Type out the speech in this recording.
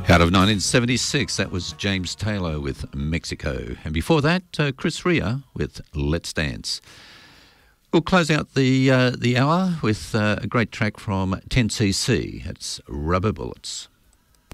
Out of 1976, that was James Taylor with Mexico. And before that, Chris Rea with Let's Dance. We'll close out the hour with a great track from 10cc. It's Rubber Bullets.